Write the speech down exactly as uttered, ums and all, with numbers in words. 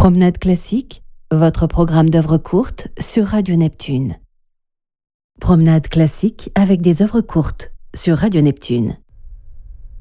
Promenade classique, votre programme d'œuvres courtes sur Radio Neptune. Promenade classique avec des œuvres courtes sur Radio Neptune.